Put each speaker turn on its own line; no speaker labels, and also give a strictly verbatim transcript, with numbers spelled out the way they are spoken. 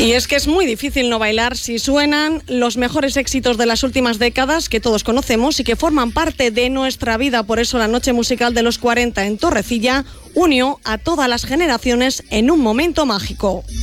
Y es que es muy difícil no bailar si suenan los mejores éxitos de las últimas décadas que todos conocemos y que forman parte de nuestra vida. Por eso la Noche Musical de los cuarenta en Torrecilla unió a todas las generaciones en un momento mágico.